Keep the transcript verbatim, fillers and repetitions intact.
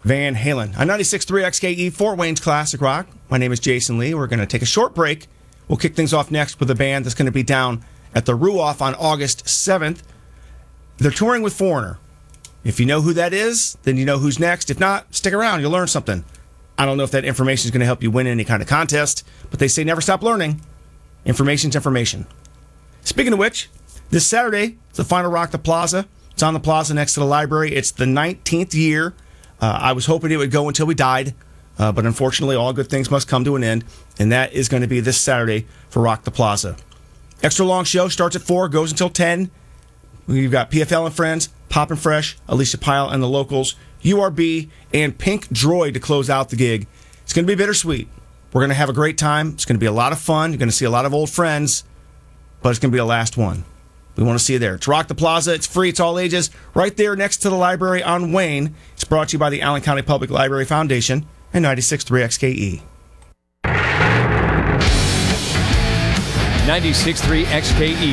Van Halen. On ninety-six point three X K E, Fort Wayne's Classic Rock. My name is Jason Lee. We're going to take a short break. We'll kick things off next with a band that's going to be down at the Ruoff on August seventh. They're touring with Foreigner. If you know who that is, then you know who's next. If not, stick around. You'll learn something. I don't know if that information is going to help you win any kind of contest, but they say never stop learning. Information's information. Speaking of which, this Saturday, it's the final Rock the Plaza. It's on the plaza next to the library. It's the nineteenth year. Uh, I was hoping it would go until we died, uh, but unfortunately, all good things must come to an end, and that is going to be this Saturday for Rock the Plaza. Extra long show starts at four, goes until ten. We've got P F L and Friends, Poppin' Fresh, Alicia Pyle and the Locals, U R B, and Pink Droid to close out the gig. It's going to be bittersweet. We're going to have a great time. It's going to be a lot of fun. You're going to see a lot of old friends, but it's going to be the last one. We want to see you there. It's Rock the Plaza. It's free. It's all ages. Right there next to the library on Wayne. It's brought to you by the Allen County Public Library Foundation and ninety-six point three X K E. ninety-six point three X K E